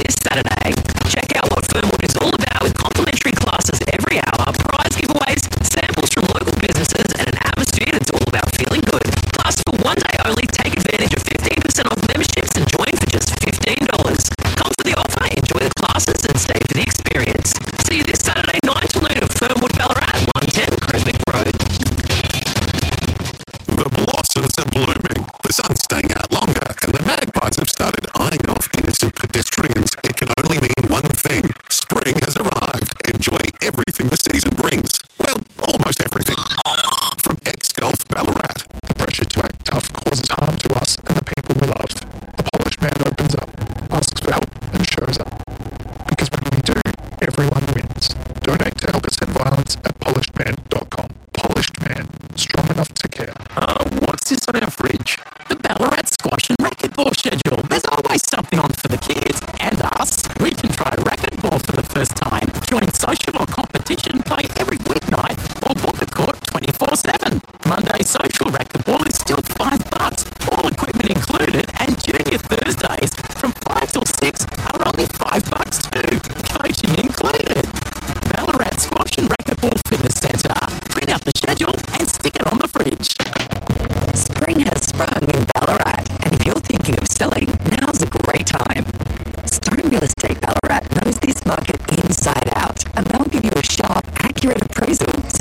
this Saturday. Check out what Fernwood is all about with complimentary classes every hour, prize giveaways, samples from local businesses, and an atmosphere that's all about feeling good. Plus, for one day only, take advantage of 15% off memberships and join for just $15. Come for the offer, enjoy the classes, and stay for the experience. See you this Saturday, 9 till noon at Fernwood Ballarat, 110 Creswick Road. The blossoms are blooming, the sun's staying out longer, and the magpies have started eyeing off innocent pedestrians. It can only mean one thing: spring has arrived. Enjoy everything the season brings. Well, almost everything. From Ex-Golf Ballarat. The pressure to act tough causes harm to us and the people we love. The polished man opens up, asks for help, and shows up. Because when we do, everyone wins. Donate to help us end violence at polishedman.com. Polished Man, strong enough to care. What's this on our fridge? The Ballarat Squash and Racquetball schedule. There's always something on for the kids and us. We can try racquetball for the first time. Join social or competition, play every weeknight, or book the court 24/7. Monday social racquetball is still $5, all equipment included, and junior Thursdays from 5 till 6 are only $5 too. Coaching included. Ballarat Squash and Racquetball Fitness Centre. Print out the schedule and stick it on the fridge. Spring has sprung in Ballarat, and if you're thinking of selling, now's a great time. Stone Real Estate Ballarat knows this market inside out, and they'll give you a sharp, accurate appraisal